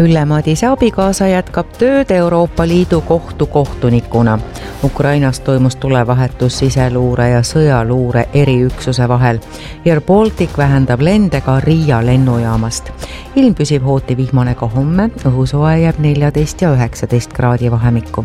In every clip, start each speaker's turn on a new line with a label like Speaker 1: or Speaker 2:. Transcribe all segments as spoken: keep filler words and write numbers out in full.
Speaker 1: Ülle Madise abikaasa jätkab tööd Euroopa Liidu kohtu kohtunikuna. Ukrainas toimus tulevahetus siseluure ja sõjaluure eriüksuse vahel. Air Baltic vähendab lende ka Riia lennujaamast. Ilm püsib hooti vihmane ka homme, õhusoe jääb neljateist ja üheksateist kraadi vahemikku.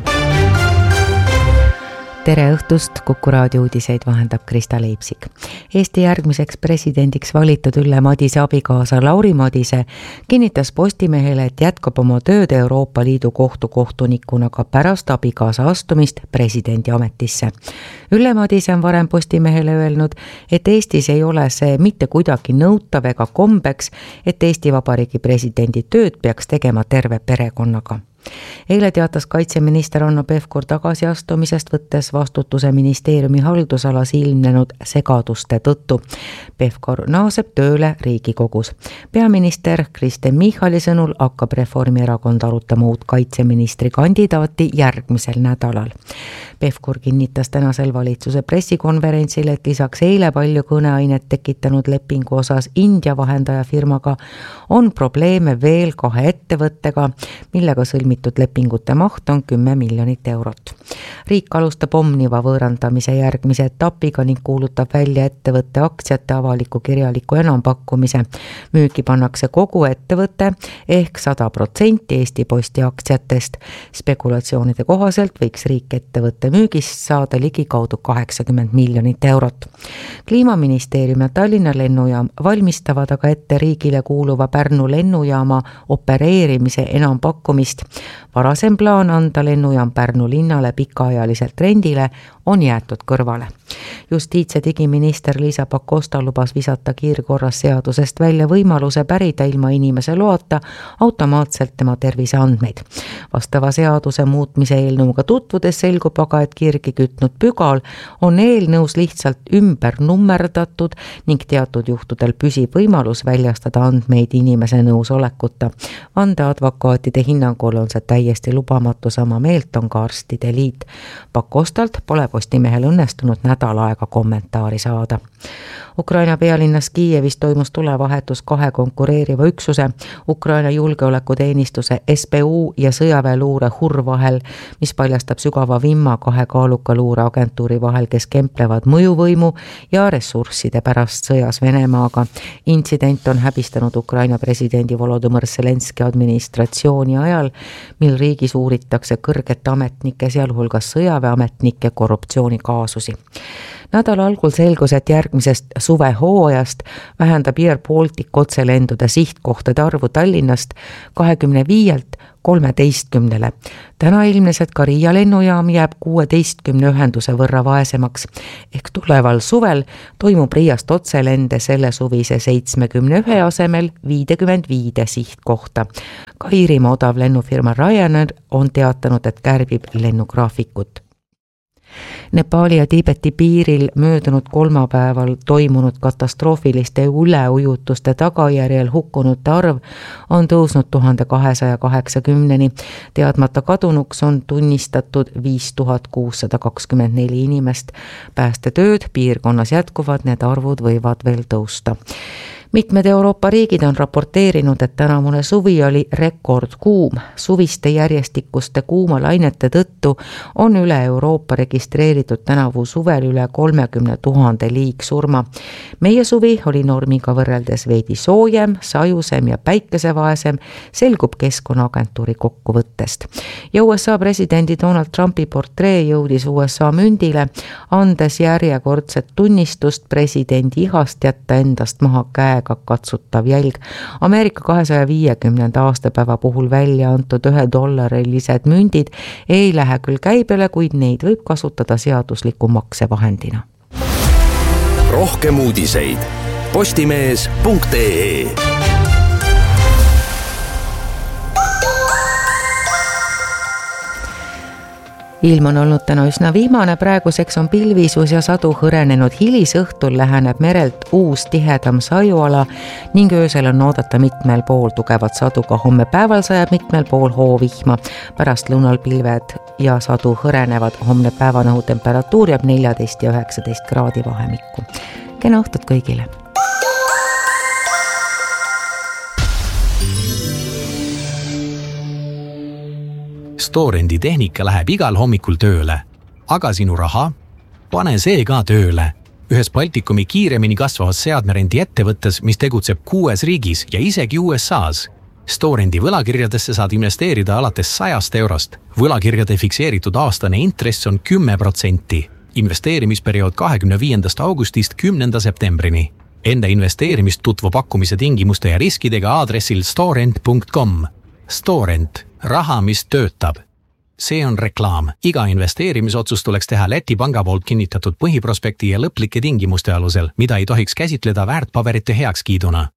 Speaker 1: Tere õhtust, Kuku raadio uudiseid vahendab Krista Leipsik. Eesti järgmiseks presidendiks valitud Ülle Madise abikaasa Lauri Madise kinnitas Postimehele, et jätkab oma tööd Euroopa Liidu kohtu kohtunikuna ka pärast abikaasa astumist presidendi ametisse. Ülle Madise on varem Postimehele öelnud, et Eestis ei ole see mitte kuidagi nõutav ega kombeks, et Eesti Vabariigi presidendi tööd peaks tegema terve perekonnaga. Eile teatas kaitseminister Hanno Pevkur tagasiastumisest, võttes vastutuse ministeeriumi haldusalas ilmnenud segaduste tõttu. Pevkur naaseb tööle Riigikogus. Peaminister Kristen Michali sõnul hakkab Reformierakond arutama uut kaitseministri kandidaati järgmisel nädalal. Pevkur kinnitas tänasel valitsuse pressikonverentsil, et lisaks eile palju kõneainet tekitanud lepingu osas India vahendaja firmaga on probleeme veel kahe ettevõttega, millega sõlmitud lepingute maht on kümme miljonit eurot. Riik alustab Omniva võõrandamise järgmise etapiga ning kuulutab välja ettevõtte aktsiate avaliku kirjaliku enampakkumise. Müügi pannakse kogu ettevõtte ehk sada protsenti Eesti Posti aktsiatest. Spekulatsioonide kohaselt võiks riik ettevõtte müügist saada ligikaudu kaheksakümmend miljonit eurot. Kliimaministeerium ja Tallinna lennujaam valmistavad aga ette riigile kuuluva Pärnu lennujaama opereerimise enampakkumist. Varasem plaan anda lennujaam Pärnu linnale pikaajaliselt rendile on jäetud kõrvale. Justiits- ja digiminister Liisa Pakosta lubas visata kiirkorras seadusest välja võimaluse pärida ilma inimese loata automaatselt tema terviseandmeid. Vastava seaduse muutmise eelnõuga tutvudes selgub aga, et kirgi kütnud pügal on eelnõus lihtsalt ümber nummerdatud ning teatud juhtudel püsib võimalus väljastada andmeid inimese nõusolekuta. Vandeadvokaatide hinnangul on see täiesti lubamatu, sama meelt on ka arstide liit. Pakostalt pole Postimehel õnnestunud nädal aega kommentaari saada. Ukraina pealinnas Kiievis toimus tulevahetus kahe konkureeriva üksuse, Ukraina julgeolekuteenistuse S B U ja sõjaväeluure H U R vahel, mis paljastab sügava vimma kahe kaaluka luureagentuuri vahel, kes kemplevad mõjuvõimu ja ressursside pärast sõjas Venemaaga. Intsident on häbistanud Ukraina presidendi Volodõmõr Zelenski administratsiooni ajal, mil riigis uuritakse kõrgete ametnike, sealhulgas sõjaväeametnike korruptsioonikaasusi. Nädala algul selgus, et järgmisest suvehooajast vähendab Air Baltic otselendude sihtkohtade arvu Tallinnast kahekümne viielt kolmeteistkümnele. Täna ilmnes, et ka Riia lennujaam jääb kuueteistkümne ühenduse võrra vaesemaks. Ehk tuleval suvel toimub Riiast otselende selle suvise seitsmekümne ühe asemel viiskümmend viis sihtkohta. Ka Iirimaa odav lennufirma Ryanair on teatanud, et kärbib lennugraafikut. Nepaali ja Tiibeti piiril möödunud kolmapäeval toimunud katastroofiliste üleujutuste tagajärjel hukkunute arv on tõusnud tuhande kahesaja kaheksakümneni. Teadmata kadunuks on tunnistatud viis tuhat kuussada kakskümmend neli inimest. Päästetööd piirkonnas jätkuvad, need arvud võivad veel tõusta. Mitmed Euroopa riigid on raporteerinud, et tänavune suvi oli rekordkuum. Suviste järjestikuste kuumalainete tõttu on üle Euroopa registreeritud tänavu suvel üle kolmekümne tuhande liigsurma. Meie suvi oli normiga võrreldes veidi soojem, sajusem ja päikesevaesem, selgub Keskkonnaagentuuri kokkuvõttest. Ja U S A presidendi Donald Trumpi portree jõudis U S A mündile, andes järjekordset tunnistust presidendi ihast jätta endast maha käega katsutav jälg. Ameerika kahesaja viiekümnenda aastapäeva puhul välja antud ühe dollarilised mündid ei lähe küll käibele, kuid neid võib kasutada seadusliku maksevahendina.
Speaker 2: Rohkem uudiseid postimees punkt ee.
Speaker 1: Ilm on olnud täna üsna vihmane, praeguseks on pilvisus ja sadu hõrenenud. Hilisõhtul läheneb merelt uus tihedam sajuala ning öösel on oodata mitmel pool tugevat sadu, ka homme päeval sajab mitmel pool hoovihma. Pärast lõunal pilved ja sadu hõrenevad, homne päevane õhutemperatuur jääb neljateist ja üheksateist kraadi vahemikku. Kena õhtut kõigile!
Speaker 3: Storendi tehnika läheb igal hommikul tööle. Aga sinu raha? Pane see ka tööle. Ühes Baltikumi kiiremini kasvavas seadmerendi ettevõttes, mis tegutseb kuues riigis ja isegi U S A's. Storendi võlakirjadesse saad investeerida alates sajast eurost. Võlakirjade fikseeritud aastane intress on kümme protsenti. Investeerimisperiood kahekümne viiendast augustist kümnenda septembrini. Enda investeerimist tutvu pakkumise tingimuste ja riskidega aadressil storent punkt com. Storent. Raha, mis töötab. See on reklaam. Iga investeerimisotsus tuleks teha Läti panga poolt kinnitatud põhiprospekti ja lõplike tingimuste alusel, mida ei tohiks käsitleda väärtpaberite heakskiiduna.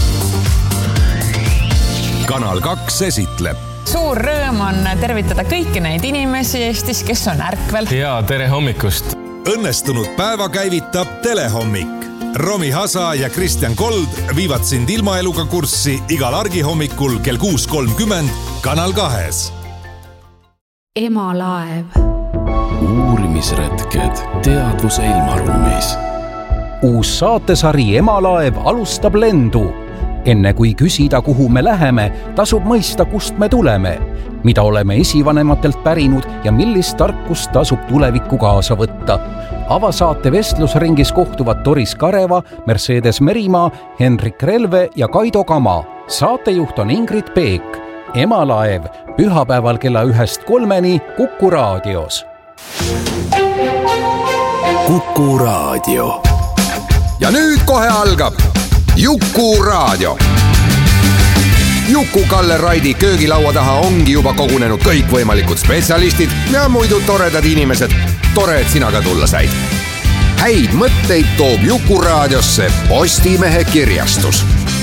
Speaker 2: Kanal kaks esitleb.
Speaker 4: Suur rõõm on tervitada kõiki neid inimesi Eestis, kes on ärkvel.
Speaker 5: Ja tere hommikust.
Speaker 6: Õnnestunud päeva käivitab Telehommik. Romi Hasa ja Kristjan Kold viivad sind ilmaeluga kurssi igal argihommikul kell kuus kolmkümmend Kanal kahes.
Speaker 7: Emalaev.
Speaker 2: Uurimisretked teadvuse ilmaruumis.
Speaker 8: Uus saatesari Emalaev alustab lendu. Enne kui küsida, kuhu me läheme, tasub mõista, kust me tuleme, mida oleme esivanematelt pärinud ja millist tarkust tasub tulevikku kaasa võtta. Avasaate vestlusringis kohtuvad Doris Kareva, Mercedes Merimaa, Henrik Relve ja Kaido Kama. Saatejuht on Ingrid Peek. Emalaev pühapäeval kella ühest kolmeni Kuku raadios.
Speaker 2: Kuku raadio.
Speaker 9: Ja nüüd kohe algab Juku raadio. Juku-Kalle Raidi köögilaua taha ongi juba kogunenud kõikvõimalikud spetsialistid ja muidu toredad inimesed. Tore, et sina ka tulla said. Häid mõtteid toob Juku raadiosse Postimehe kirjastus.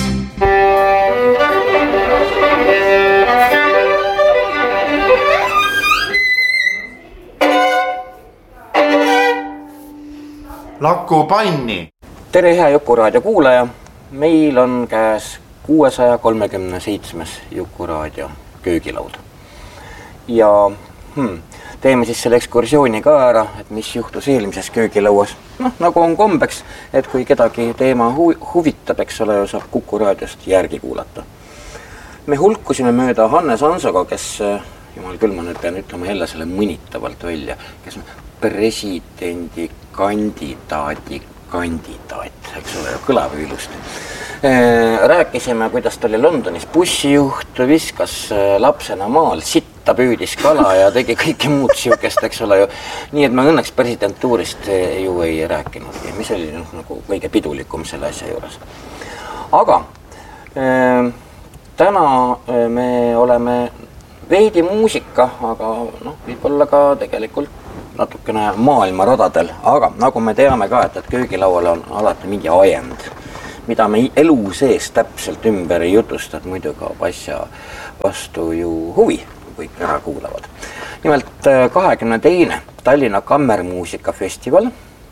Speaker 10: Lakku panni.
Speaker 11: Tere hea Juku raadio kuulaja. Meil on käes kuuesaja kolmekümne seitsmes Juku raadio köögilaud. Ja hmm, teeme siis selle ekskursiooni ka ära, et mis juhtus eelmises köögilauas. Noh, nagu on kombeks, et kui kedagi teema hu- huvitab, eks ole, saab Kuku raadiost järgi kuulata. Me hulkusime mööda Hannes Hansoga, kes, jumal küll, ma nüüd pean ütlema jälle selle mõnitavalt välja, kes on presidendi kandidaadi kandidaat, eks ole, kõlab ilusti. Rääkisime, kuidas ta oli Londonis bussijuht, viskas lapsena maal, sitta püüdis kala ja tegi kõike muud siukest, eks ole ju. Nii et me õnneks presidentuurist ju ei rääkinud, mis oli nagu kõige pidulikum selle asja juures. Aga äh, täna me oleme veidi muusika, aga noh, võib-olla ka tegelikult natukene maailma radadel, aga nagu me teame ka, et, et köögilaual on alati mingi ajend, mida me elu sees täpselt ümber ei jutusta, et muidu kaob asja vastu ju huvi, kui kõik ära kuulavad. Nimelt kahekümne teine Tallinna Kammermuusikafestival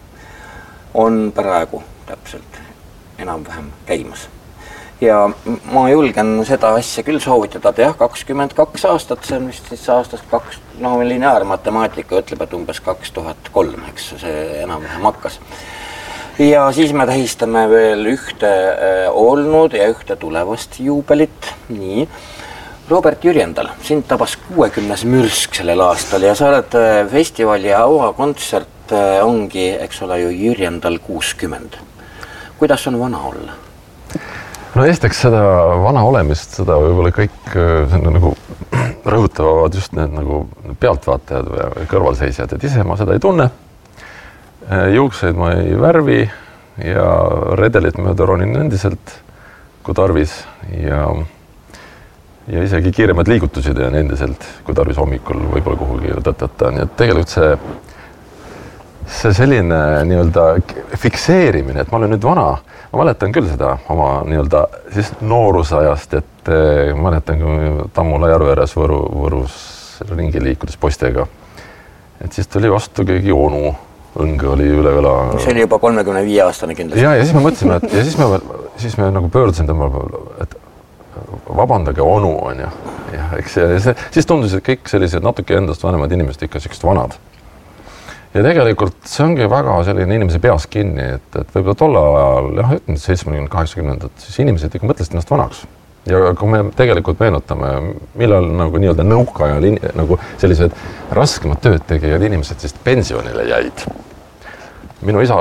Speaker 11: on praegu täpselt enam-vähem käimas. Ja ma julgen seda asja küll soovitada, et jah, kakskümmend kaks aastat, see on vist siis aastast kaks, no lineaarmatemaatika ütleb, et umbes kaks tuhat kolm, eks see enam-vähem hakkas. Ja siis me tähistame veel ühte äh, olnud ja ühte tulevast juubelit. Nii. Robert Jürjendal, sind tabas kuuekümnes mürsk sellel aastal ja sa oled äh, festivali avakontsert äh, ongi, eks ole ju, Jürjendal kuuskümmend. Kuidas on vana olla?
Speaker 5: No esiteks seda vana olemist, seda võib-olla kõik nagu rõhutavad just need nagu pealtvaatajad või kõrvalseisjad, et ise ma seda ei tunne. Juukseid ma ei värvi ja redelit mööda ronin endiselt, kui tarvis ja, ja isegi kiiremad liigutusid ja endiselt, kui tarvis hommikul võib-olla kuhugi tõtata. Nii et tegelikult see, see selline nii-öelda fikseerimine, et ma olen nüüd vana, ma mäletan küll seda oma nii-öelda siis noorusajast, et ma mäletan, kui Tammula Järveres Võru, Võrus ringi liikudes postega. Et siis tuli vastu keegi onu, õnge oli üle õla.
Speaker 11: See oli juba kolmekümne viie aastane kindlasti.
Speaker 5: Ja, ja siis me mõtlesime, et ja siis me, siis me nagu pöördusin tema, et vabandage onu on ja, ja eks see, siis tundus, et kõik sellised natuke endast vanemad inimesed ikka sellised vanad. Ja tegelikult see ongi väga selline inimese peas kinni, et, et võib-olla tolle ajal, jah, seitsmekümne kaheksakümnendad, siis inimesed ikka mõtlesid ennast vanaks. ja kui me tegelikult meenutame, millal nagu nii-öelda nõukaajal nagu sellised raskemad tööd tegijad inimesed siis pensionile jäid. Minu isa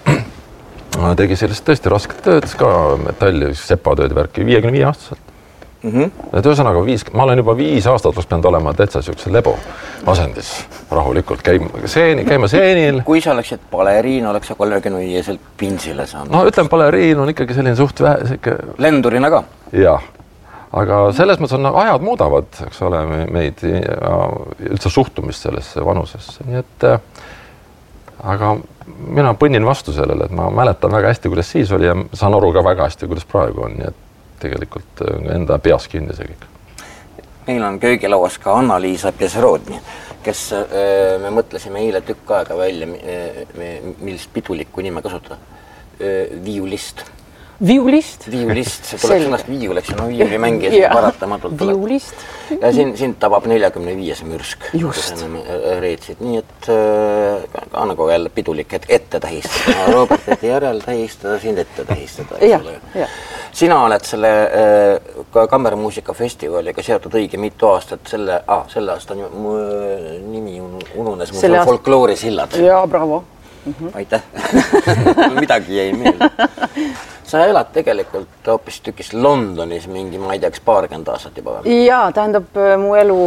Speaker 5: tegi sellist tõesti rasket tööd, ka metalli, sepatööd värki viiekümne viie aastaselt. Mm -hmm. Et ühesõnaga viis, ma olen juba viis aastat oleks pidanud olema täitsa siukse lebo asendis rahulikult käima, seeni, käima seenil.
Speaker 11: Kui sa oleksid baleriin, oleks sa kolmekümne viieselt pinsile saanud?
Speaker 5: No ütleme, baleriin on ikkagi selline suht vähe... Siike...
Speaker 11: Lendurina ka?
Speaker 5: Jah, aga selles mõttes on ajad muudavad, eks ole, meid ja üldse suhtumist sellesse vanusesse, nii et aga mina põnnin vastu sellele, et ma mäletan väga hästi, kuidas siis oli ja saan aru ka väga hästi, kuidas praegu on, nii et tegelikult enda peas kinni see kõik.
Speaker 11: Meil on köögilauas ka Anna-Liisa Peserodni, kes me mõtlesime eile tükk aega välja, millist pidulikku nime kasutada. Viiulist.
Speaker 7: Viiulist?
Speaker 11: Viiulist, see tuleb sõnast viiul, eks no viiulimängija see paratamatult tuleb.
Speaker 7: Viiulist.
Speaker 11: Ja siin, siin tabab neljakümne viies mürsk.
Speaker 7: Just.
Speaker 11: Reetsid, nii et ka nagu jälle pidulik ette tähistada. Robert ette järel tähistada, sind ette tähistada.
Speaker 7: Ja, ja.
Speaker 11: Sina oled selle kammermuusikafestivaliga seotud õige mitu aastat, selle, ah, selle aasta nimi ununes, mul on folkloorisillad.
Speaker 7: Jaa, bravo.
Speaker 11: Mm-hmm. Aitäh. Midagi jäi meelde. Sa elad tegelikult hoopis tükis Londonis mingi, ma ei teaks, paarkümmend aastat juba.
Speaker 7: Jaa, tähendab, mu elu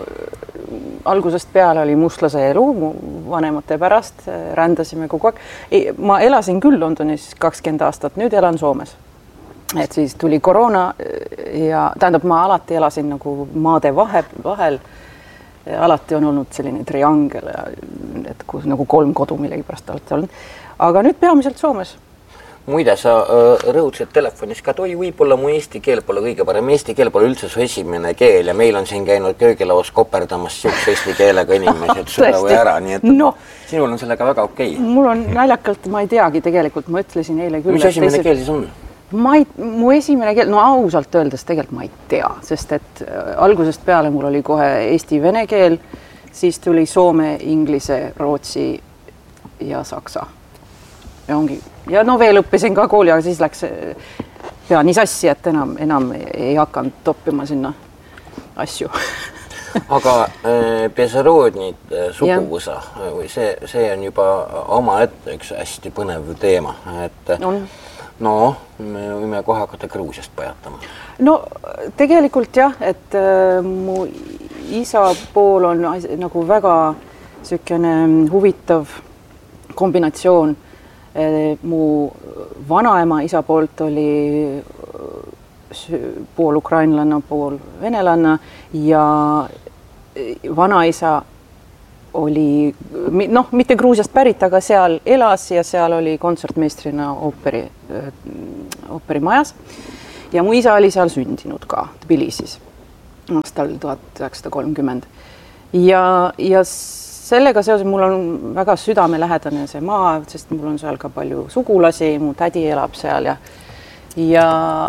Speaker 7: algusest peale oli mustlase elu, mu vanemate pärast, rändasime kogu aeg. Ma elasin küll Londonis kakskümmend aastat, nüüd elan Soomes. Et siis tuli koroona ja tähendab, ma alati elasin nagu maade vahe, vahel. Alati on olnud selline triangel, et kus nagu kolm kodu millegi pärast alati olnud. Aga nüüd peamiselt Soomes.
Speaker 11: Muide, sa rõudsid telefonis ka, et oi, võib-olla mu eesti keel pole kõige parem. Eesti keel pole üldse su esimene keel ja meil on siin käinud köögilaus koperdamas siukse eesti keelega inimesed sulle või ära, nii et no. Sinul on sellega väga okei. Okay.
Speaker 7: Mul on naljakalt, ma ei teagi tegelikult, ma ütlesin eile küll.
Speaker 11: Mis esimene teised... keel siis on?
Speaker 7: Ma ei, mu esimene keel, no ausalt öeldes tegelikult ma ei tea, sest et algusest peale mul oli kohe eesti-vene keel, siis tuli soome, inglise, rootsi ja saksa. Ja ongi, ja no veel õppisin ka kooli, aga siis läks pea nii sassi, et enam, enam ei hakanud toppima sinna asju.
Speaker 11: Aga äh, Peserodnid suguvusa, või see, see on juba oma ette üks hästi põnev teema, et on. No, me võime kohe hakata Gruusiast pajatama.
Speaker 7: No tegelikult jah, et äh, mu isa pool on nagu väga sükene huvitav kombinatsioon. E, mu vanaema isa poolt oli pool ukrainlanna, pool venelanna ja vanaisa oli, noh, mitte Gruusiast pärit, aga seal elas ja seal oli kontsertmeistrina ooperi, ooperimajas. Ja mu isa oli seal sündinud ka Tbilisis aastal tuhat üheksasada kolmkümmend. Ja, ja sellega seoses mul on väga südamelähedane see maa, sest mul on seal ka palju sugulasi, mu tädi elab seal ja, ja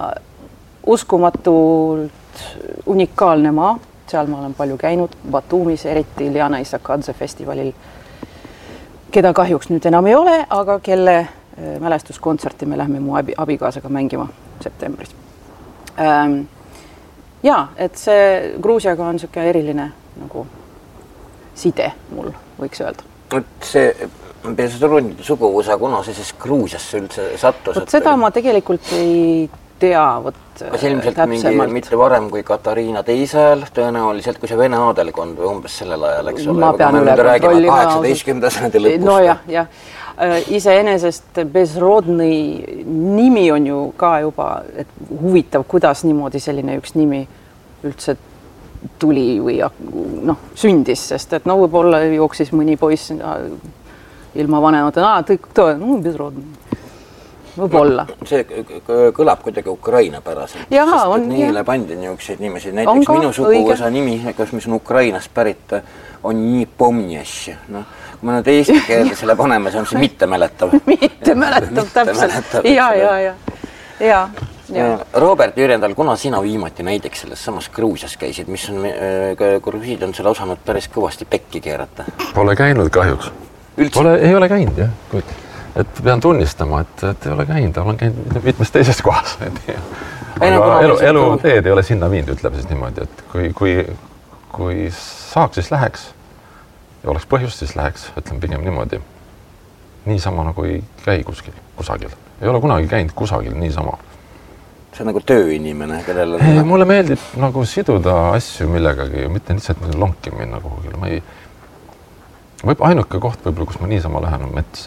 Speaker 7: uskumatult unikaalne maa. Seal ma olen palju käinud, Batumis, eriti Iljana Isakadze festivalil, keda kahjuks nüüd enam ei ole, aga kelle mälestuskontserti me lähme mu abikaasaga mängima septembris. Ähm, ja, et see Gruusiaga on siuke eriline nagu side mul, võiks öelda.
Speaker 11: Et see Peserodnide suguvusa, kuna see siis Gruusiasse üldse sattus?
Speaker 7: Võt seda ma tegelikult ei tea, võt
Speaker 11: kas ilmselt mingi mitte varem kui Katariina teisel, tõenäoliselt kui see Vene aadelkond või umbes sellel ajal, eks ole.
Speaker 7: Ma pean üle kontrollima.
Speaker 11: kaheksateistkümnenda sajandi lõpust.
Speaker 7: No jah, jah. Iseenesest Peserodni nimi on ju ka juba et huvitav, kuidas niimoodi selline üks nimi üldse tuli või noh, sündis, sest et no võib-olla jooksis mõni poiss ilma vanemata, tõi, no Peserodni. Võib-olla.
Speaker 11: See kõlab kuidagi Ukraina päraselt.
Speaker 7: Jaha, on.
Speaker 11: Neile pandi niisuguseid nimesid. Näiteks minu suguvusa nimi, mis on Ukrainast pärit, on nii pomniash. No, kui me nüüd eesti keelde selle paneme, see on see mitte mäletav.
Speaker 7: mitte mäletav, täpselt. Ja, ja, ja. ja, ja.
Speaker 11: Robert Jürjendal, kuna sina viimati näiteks selles samas Gruusias käisid, mis on, Gruusid on selle osanud päris kõvasti pekki keerata?
Speaker 5: Pole käinud kahjuks. Pole, ei ole käinud, jah. Kuid. Et pean tunnistama, et, et ei ole käinud, olen käinud mitmes teises kohas. aga elu, eluteed ei ole sinna viinud, ütleme siis niimoodi, et kui, kui, kui saaks, siis läheks ja oleks põhjust, siis läheks, ütleme pigem niimoodi. Niisama nagu ei käi kuskil, kusagil. Ei ole kunagi käinud kusagil niisama.
Speaker 11: See on nagu tööinimene, kellel on...
Speaker 5: Ei, mulle meeldib nagu siduda asju millegagi, mitte lihtsalt lonki minna kuhugil. Ma ei... Võib ainuke koht võib-olla, kus ma niisama lähen, on metsa.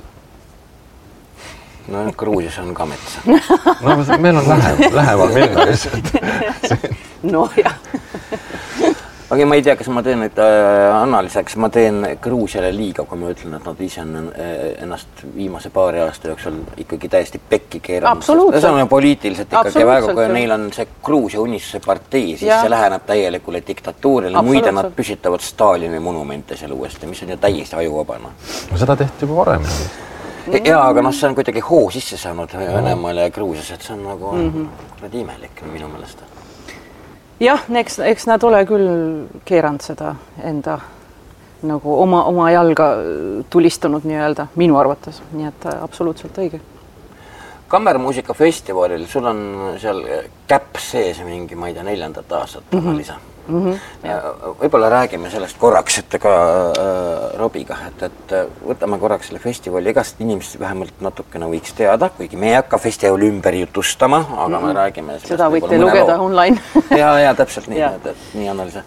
Speaker 11: No Gruusias on ka metsa.
Speaker 5: No meil on lähem, lähemal minna lihtsalt.
Speaker 7: No jah.
Speaker 11: Aga ma ei tea, kas ma teen nüüd äh, analüüseks, ma teen Gruusiale liiga, kui ma ütlen, et nad ise on ennast viimase paari aasta jooksul ikkagi täiesti pekki keeranud.
Speaker 7: Absoluutselt.
Speaker 11: See on poliitiliselt ikkagi väga, kui neil on see Gruusia unistuse partei, siis ja. See läheneb täielikule diktatuurile. Muide, nad püsitavad Stalini monumente seal uuesti, mis on ju täiesti ajuvabana.
Speaker 5: No seda tehti juba varem.
Speaker 11: Jaa, aga noh, see on kuidagi hoo sisse saanud Venemaal ja Gruusias, et see on nagu mm-hmm. imelik minu meelest.
Speaker 7: Jah, eks, eks nad ole küll keeranud seda enda nagu oma, oma jalga tulistunud nii-öelda minu arvates, nii et absoluutselt õige.
Speaker 11: Kammermuusika festivalil, sul on seal käpp sees mingi, ma ei tea, neljandat aastat mm-hmm. analisa. Mm-hmm. Võib-olla räägime sellest korraks, et ka äh, Robiga, et, et võtame korraks selle festivali, igast inimesed vähemalt natukene võiks teada, kuigi me ei hakka festivali ümber jutustama, aga mm-hmm. me räägime
Speaker 7: seda võite lugeda loo. Online.
Speaker 11: ja, ja täpselt nii, et, et nii Annalisa.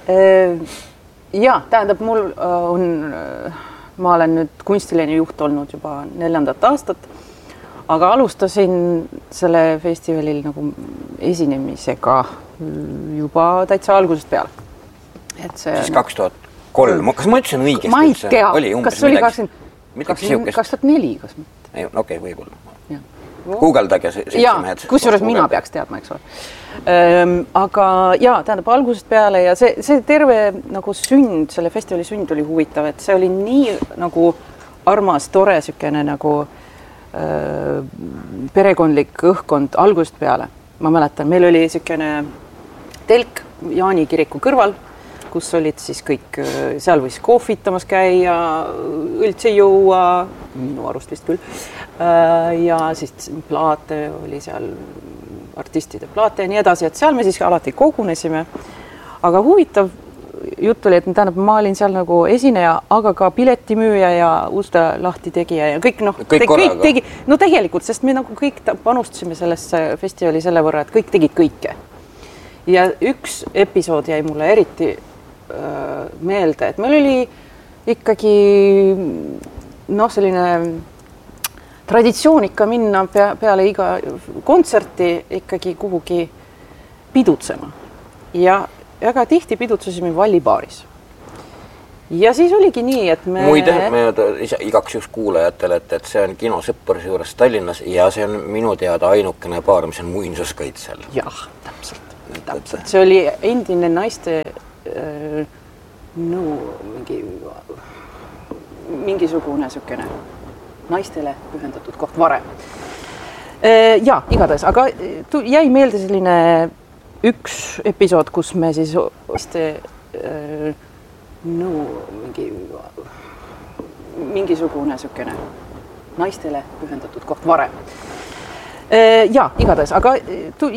Speaker 7: Ja, tähendab, mul on, ma olen nüüd kunstiline juht olnud juba neljandat aastat, aga alustasin selle festivalil nagu esinemisega juba täitsa algusest peale. Et see
Speaker 11: siis kaks tuhat kolm, kas ma ütlesin õigesti?
Speaker 7: Ma ei tea, kas oli kaks tuhat neli, kas mitte?
Speaker 11: Ei, okei, okay, võib-olla. Googledag ja seitsemehed.
Speaker 7: Kus juures mina peaks teadma, eks ole. Ähm, aga jaa, tähendab algusest peale ja see, see terve nagu sünd, selle festivali sünd oli huvitav, et see oli nii nagu armas, tore sükene nagu äh, perekondlik õhkkond algusest peale. Ma mäletan, meil oli sükene telk Jaani kiriku kõrval, kus olid siis kõik, seal võis kohvitamas käia, üldse juua, minu arust vist küll, ja siis plaate oli seal, artistide plaate ja nii edasi, et seal me siis alati kogunesime, aga huvitav jutt oli, et tähendab, ma olin seal nagu esineja, aga ka piletimüüja ja uste lahti tegija ja kõik, noh,
Speaker 11: kõik,
Speaker 7: kõik tegi, no tegelikult, sest me nagu kõik panustasime sellesse festivali selle võrra, et kõik tegid kõike. Ja üks episood jäi mulle eriti öö, meelde, et meil oli ikkagi noh, selline traditsioon ikka minna pea, peale iga kontserti ikkagi kuhugi pidutsema. Ja väga tihti pidutsesime Vallibaaris. Ja siis oligi nii, et me...
Speaker 11: Muide, me igaks juks kuulajatele, et, et see on kinosõppurse juures Tallinnas ja see on minu teada ainukene baar, mis on muinsuskaitsel.
Speaker 7: Jah, täpselt. täpselt. See oli endine naiste äh, no, mingi, mingisugune sükene naistele pühendatud koht varem. Äh, ja, igatahes, aga jäi meelde selline üks episood, kus me siis äh, no, mingi, mingisugune sükene naistele pühendatud koht varem. Ja, igatahes, aga